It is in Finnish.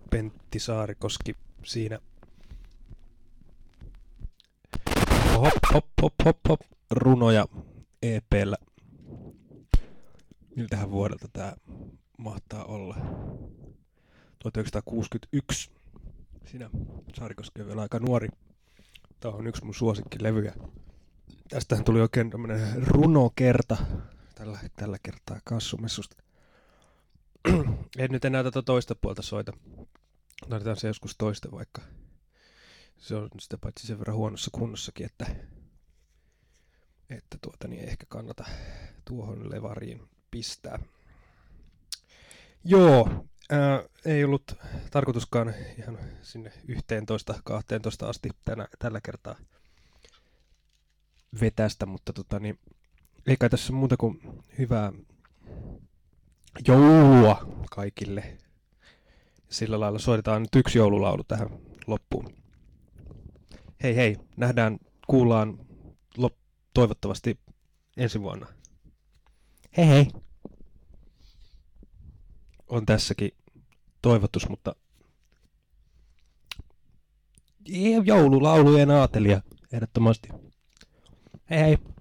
Pentti Saarikoski siinä. Hop, hop, hop, hop, hop. Runoja EP:llä. Miltähän vuodelta tää mahtaa olla? 1961. Siinä Saarikoski on vielä aika nuori. Tää on yksi mun suosikkilevyjä. Tästähän tuli oikein tämmönen runokerta tällä kertaa Kassumessusta. En nyt enää tätä toista puolta soita. Tarvitaan se joskus toista, vaikka se on sitä paitsi sen verran huonossa kunnossakin, että niin ehkä kannata tuohon levariin pistää. Joo, ei ollut tarkoituskaan ihan sinne 11-12 asti tällä kertaa vetästä, mutta ei kai tässä muuta kuin hyvää joulua kaikille. Sillä lailla soitetaan nyt yksi joululaulu tähän loppuun. Hei hei, kuullaan toivottavasti ensi vuonna. Hei hei! On tässäkin toivotus, mutta joululaulujen aatelija ehdottomasti. Hei hei!